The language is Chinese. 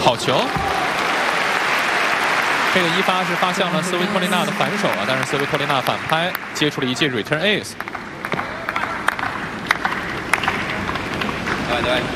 好球！这个一发是发向了斯维托利娜的反手啊，但是斯维托利娜反拍，接出了一记 return ace。 对。